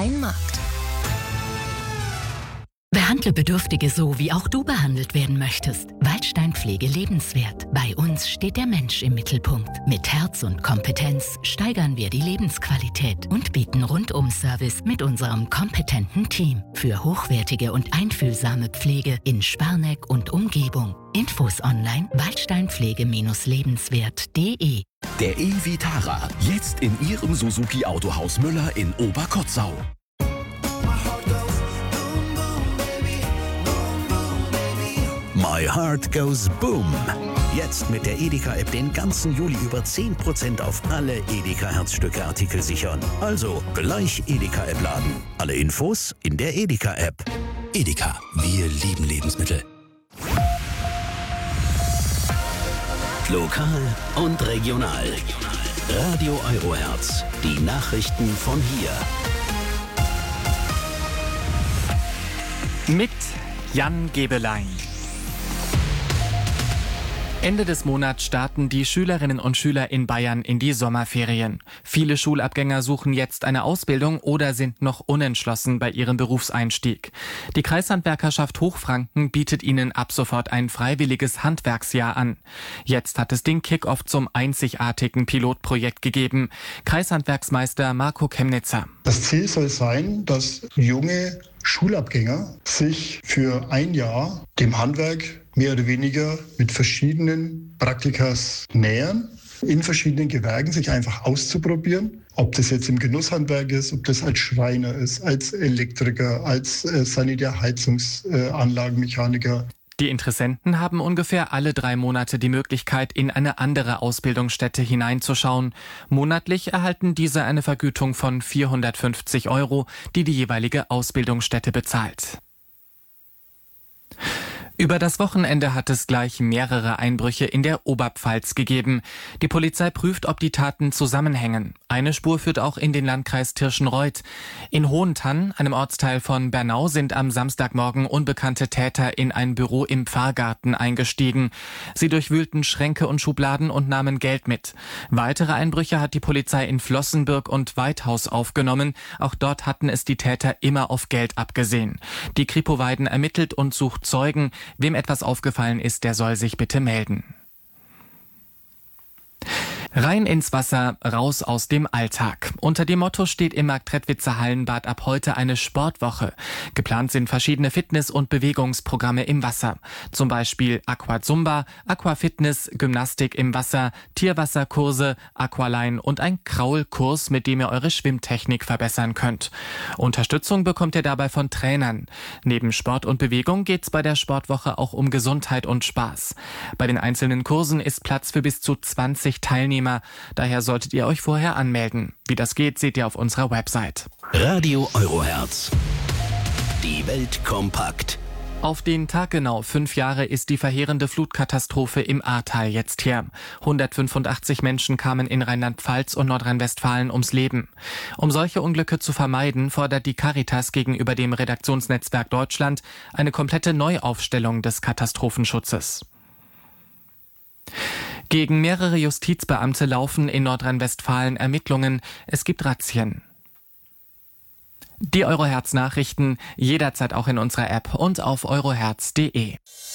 freien Markt. Behandle Bedürftige so, wie auch du behandelt werden möchtest. Waldstein Pflege lebenswert. Bei uns steht der Mensch im Mittelpunkt. Mit Herz und Kompetenz steigern wir die Lebensqualität und bieten Rundum-Service mit unserem kompetenten Team für hochwertige und einfühlsame Pflege in Sparneck und Umgebung. Infos online waldsteinpflege-lebenswert.de. Der e-Vitara, jetzt in Ihrem Suzuki Autohaus Müller in Oberkotzau. My Heart Goes Boom. Jetzt mit der Edeka-App den ganzen Juli über 10% auf alle Edeka-Herzstücke-Artikel sichern. Also gleich Edeka-App laden. Alle Infos in der Edeka-App. Edeka, wir lieben Lebensmittel. Lokal und regional. Radio Eurohertz. Die Nachrichten von hier. Mit Jan Gebelein. Ende des Monats starten die Schülerinnen und Schüler in Bayern in die Sommerferien. Viele Schulabgänger suchen jetzt eine Ausbildung oder sind noch unentschlossen bei ihrem Berufseinstieg. Die Kreishandwerkerschaft Hochfranken bietet ihnen ab sofort ein freiwilliges Handwerksjahr an. Jetzt hat es den Kick-Off zum einzigartigen Pilotprojekt gegeben. Kreishandwerksmeister Marco Chemnitzer. Das Ziel soll sein, dass junge Schulabgänger sich für ein Jahr dem Handwerk mehr oder weniger mit verschiedenen Praktikas nähern, in verschiedenen Gewerken sich einfach auszuprobieren. Ob das jetzt im Genusshandwerk ist, ob das als Schreiner ist, als Elektriker, als Sanitär-Heizungsanlagenmechaniker. Die Interessenten haben ungefähr alle 3 Monate die Möglichkeit, in eine andere Ausbildungsstätte hineinzuschauen. Monatlich erhalten diese eine Vergütung von 450 €, die die jeweilige Ausbildungsstätte bezahlt. Über das Wochenende hat es gleich mehrere Einbrüche in der Oberpfalz gegeben. Die Polizei prüft, ob die Taten zusammenhängen. Eine Spur führt auch in den Landkreis Tirschenreuth. In Hohentann, einem Ortsteil von Bernau, sind am Samstagmorgen unbekannte Täter in ein Büro im Pfarrgarten eingestiegen. Sie durchwühlten Schränke und Schubladen und nahmen Geld mit. Weitere Einbrüche hat die Polizei in Flossenbürg und Weithaus aufgenommen. Auch dort hatten es die Täter immer auf Geld abgesehen. Die Kripo Weiden ermittelt und sucht Zeugen. Wem etwas aufgefallen ist, der soll sich bitte melden. Rein ins Wasser, raus aus dem Alltag. Unter dem Motto steht im Marktredwitzer Hallenbad ab heute eine Sportwoche. Geplant sind verschiedene Fitness- und Bewegungsprogramme im Wasser. Zum Beispiel Aquazumba, Aquafitness, Gymnastik im Wasser, Tierwasserkurse, Aqualine und ein Kraulkurs, mit dem ihr eure Schwimmtechnik verbessern könnt. Unterstützung bekommt ihr dabei von Trainern. Neben Sport und Bewegung geht's bei der Sportwoche auch um Gesundheit und Spaß. Bei den einzelnen Kursen ist Platz für bis zu 20 Teilnehmer. Daher solltet ihr euch vorher anmelden. Wie das geht, seht ihr auf unserer Website. Radio Eurohertz. Die Welt kompakt. Auf den Tag genau 5 Jahre ist die verheerende Flutkatastrophe im Ahrtal jetzt her. 185 Menschen kamen in Rheinland-Pfalz und Nordrhein-Westfalen ums Leben. Um solche Unglücke zu vermeiden, fordert die Caritas gegenüber dem Redaktionsnetzwerk Deutschland eine komplette Neuaufstellung des Katastrophenschutzes. Gegen mehrere Justizbeamte laufen in Nordrhein-Westfalen Ermittlungen. Es gibt Razzien. Die Eurohertz-Nachrichten jederzeit auch in unserer App und auf eurohertz.de.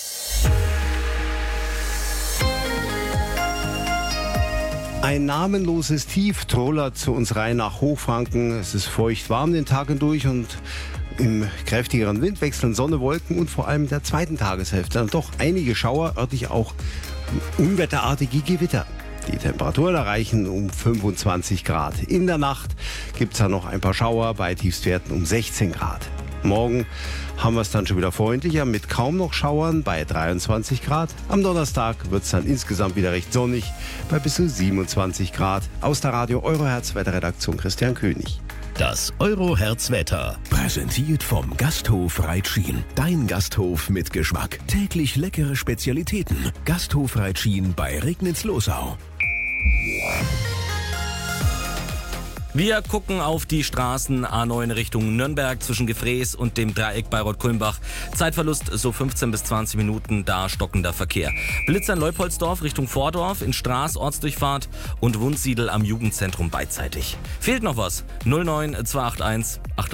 Ein namenloses Tief trollert zu uns rein nach Hochfranken. Es ist feucht warm den Tag hindurch und im kräftigeren Wind wechseln Sonne, Wolken und vor allem in der zweiten Tageshälfte dann doch einige Schauer, örtlich auch unwetterartige Gewitter. Die Temperaturen erreichen um 25 Grad. In der Nacht gibt es dann noch ein paar Schauer bei Tiefstwerten um 16 Grad. Morgen haben wir es dann schon wieder freundlicher mit kaum noch Schauern bei 23 Grad. Am Donnerstag wird es dann insgesamt wieder recht sonnig bei bis zu 27 Grad. Aus der Radio Eurohertz Wetterredaktion Christian König. Das Eurohertz-Wetter. Präsentiert vom Gasthof Reitschien. Dein Gasthof mit Geschmack. Täglich leckere Spezialitäten. Gasthof Reitschien bei Regnitz-Losau. Wir gucken auf die Straßen A9 Richtung Nürnberg zwischen Gefrees und dem Dreieck Bayreuth-Kulmbach. Zeitverlust so 15 bis 20 Minuten, da stockender Verkehr. Blitzer in Leupoldsdorf Richtung Vordorf, in Straß Ortsdurchfahrt und Wunsiedel am Jugendzentrum beidseitig. Fehlt noch was? 09 281